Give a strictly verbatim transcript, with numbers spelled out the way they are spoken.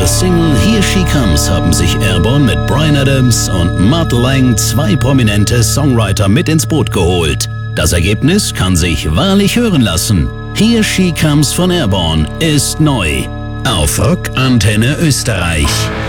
Single Here She Comes haben sich Airborne mit Bryan Adams und Mutt Lange zwei prominente Songwriter mit ins Boot geholt. Das Ergebnis kann sich wahrlich hören lassen. Here She Comes von Airborne ist neu auf Rock Antenne Österreich.